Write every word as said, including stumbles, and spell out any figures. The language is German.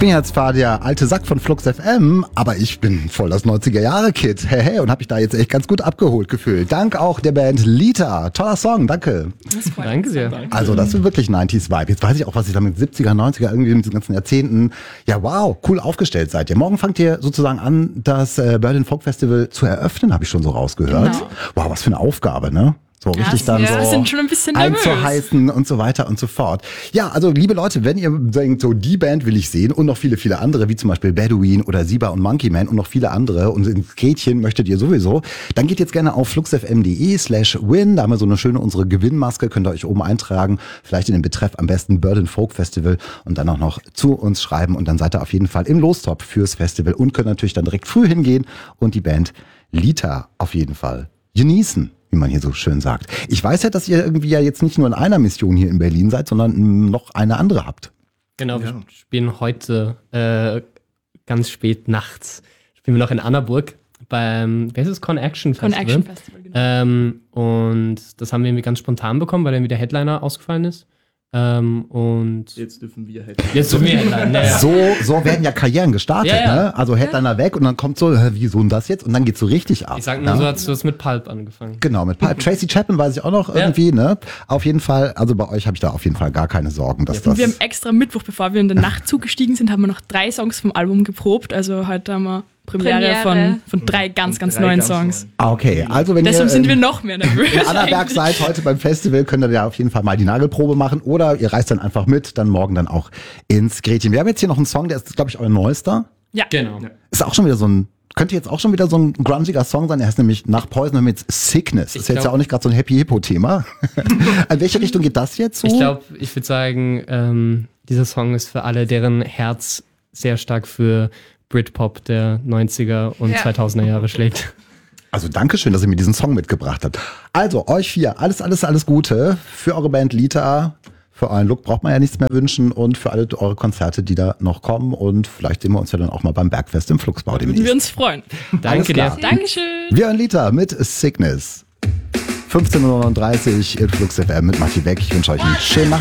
bin jetzt zwar der alte Sack von Flux F M, aber ich bin voll das neunziger-Jahre-Kid. Hey, hey, und habe mich da jetzt echt ganz gut abgeholt gefühlt. Dank auch der Band Lita. Toller Song, danke. Danke sehr. Also das ist wirklich neunziger-Vibe. Jetzt weiß ich auch, was ich da mit siebziger, neunziger, irgendwie mit diesen ganzen Jahrzehnten. Ja, wow, cool aufgestellt seid ihr. Morgen fangt ihr sozusagen an, das äh, Berlin Folk Festival zu eröffnen, habe ich schon so rausgehört. Genau. Wow, was für eine Aufgabe, ne? So richtig ja, dann ja. so Wir sind schon ein bisschen nervös. einzuheißen und so weiter und so fort. Ja, also liebe Leute, wenn ihr denkt, so die Band will ich sehen und noch viele, viele andere, wie zum Beispiel Bedouin oder Siba und Monkey Man und noch viele andere und ins Gretchen möchtet ihr sowieso, dann geht jetzt gerne auf fluxfm.de slash win. Da haben wir so eine schöne, unsere Gewinnmaske, könnt ihr euch oben eintragen, vielleicht in den Betreff am besten Berlin Folk Festival und dann auch noch zu uns schreiben und dann seid ihr auf jeden Fall im Lostopf fürs Festival und könnt natürlich dann direkt früh hingehen und die Band Lita auf jeden Fall genießen, wie man hier so schön sagt. Ich weiß ja, dass ihr irgendwie ja jetzt nicht nur in einer Mission hier in Berlin seid, sondern noch eine andere habt. Genau, wir ja. spielen heute äh, ganz spät nachts. Spielen wir noch in Annaburg beim, wer ist es, Con Action Festival. Con Action Festival, genau. Ähm, und das haben wir irgendwie ganz spontan bekommen, weil dann wieder Headliner ausgefallen ist. Ähm, und jetzt dürfen wir Headliner. Jetzt dürfen wir Headliner. Ja, ja. So, so werden ja Karrieren gestartet, ja, ja. ne? Also Headliner ja. weg und dann kommt so, hä, wieso denn das jetzt? Und dann geht's so richtig ab. Ich sag nur, ja? so hast du es mit Pulp angefangen. Genau, mit Pulp. Tracy Chapman weiß ich auch noch irgendwie, ja. ne? Auf jeden Fall, also bei euch habe ich da auf jeden Fall gar keine Sorgen, dass ja. das... Und wir haben extra Mittwoch, bevor wir in den Nachtzug gestiegen sind, haben wir noch drei Songs vom Album geprobt. Also heute haben wir Premiere, Premiere. Von, von drei ganz, ganz drei neuen ganz Songs. Neu. Okay, also wenn Deshalb ihr... sind wir noch mehr nervös. In Annaberg seid heute beim Festival, könnt ihr ja auf jeden Fall mal die Nagelprobe machen oder ihr reist dann einfach mit, dann morgen dann auch ins Gretchen. Wir haben jetzt hier noch einen Song, der ist, glaube ich, euer neuester. Ja. Genau. Ist auch schon wieder so ein... Könnte jetzt auch schon wieder so ein grungiger Song sein. Er heißt nämlich nach Poison mit Sickness. Ist jetzt ja auch nicht gerade so ein Happy-Hippo-Thema. In welche Richtung geht das jetzt so? Ich glaube, ich würde sagen, ähm, dieser Song ist für alle, deren Herz sehr stark für Britpop der neunziger und ja. zweitausender Jahre schlägt. Also dankeschön, dass ihr mir diesen Song mitgebracht habt. Also euch vier, alles, alles, alles Gute für eure Band Lita. Für euren Look braucht man ja nichts mehr wünschen und für alle eure Konzerte, die da noch kommen. Und vielleicht sehen wir uns ja dann auch mal beim Bergfest im Fluxbau demnächst. Würden wir uns freuen. Danke dir. Dankeschön. Wir hören Lita mit Sickness. fünfzehn Uhr neununddreißig in Flux F M mit Matti Beck. Ich wünsche euch einen schönen Nacht.